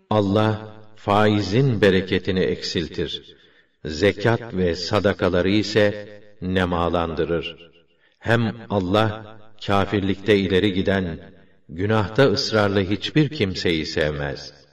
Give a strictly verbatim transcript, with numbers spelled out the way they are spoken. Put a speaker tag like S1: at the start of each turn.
S1: Allah faizin bereketini eksiltir. Zekat ve sadakaları ise nemalandırır. Hem Allah kâfirlikte ileri giden, günahta ısrarlı hiçbir kimseyi sevmez.